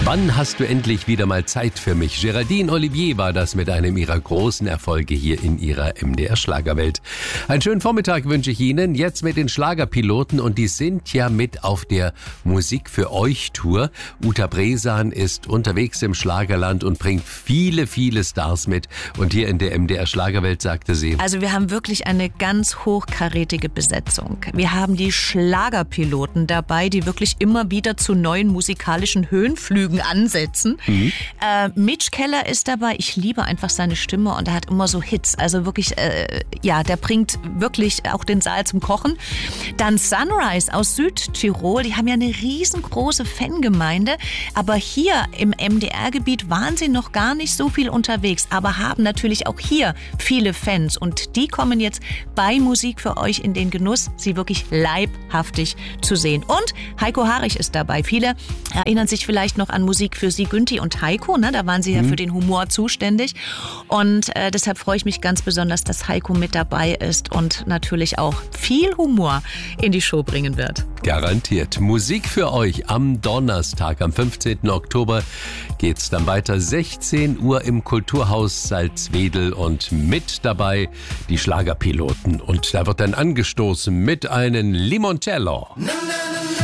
Wann hast du endlich wieder mal Zeit für mich? Géraldine Olivier war das mit einem ihrer großen Erfolge hier in ihrer MDR-Schlagerwelt. Einen schönen Vormittag wünsche ich Ihnen, jetzt mit den Schlagerpiloten, und die sind ja mit auf der Musik für euch Tour. Uta Bresan ist unterwegs im Schlagerland und bringt viele, viele Stars mit, und hier in der MDR-Schlagerwelt sagte sie: Also wir haben wirklich eine ganz hochkarätige Besetzung. Wir haben die Schlagerpiloten dabei, die wirklich immer wieder zu neuen musikalischen Höhenflügen ansetzen. Mitch Keller ist dabei. Ich liebe einfach seine Stimme und er hat immer so Hits. Also wirklich, der bringt wirklich auch den Saal zum Kochen. Dann Sunrise aus Südtirol. Die haben ja eine riesengroße Fangemeinde. Aber hier im MDR-Gebiet waren sie noch gar nicht so viel unterwegs, aber haben natürlich auch hier viele Fans. Und die kommen jetzt bei Musik für euch in den Genuss, sie wirklich leibhaftig zu sehen. Und Heiko Harich ist dabei. Viele erinnern sich vielleicht noch an Musik für Sie, Günthi und Heiko, ne? Da waren sie ja für den Humor zuständig. Und deshalb freue ich mich ganz besonders, dass Heiko mit dabei ist und natürlich auch viel Humor in die Show bringen wird. Garantiert. Musik für euch am Donnerstag, am 15. Oktober geht's dann weiter. 16 Uhr im Kulturhaus Salzwedel, und mit dabei die Schlagerpiloten. Und da wird dann angestoßen mit einem Limoncello.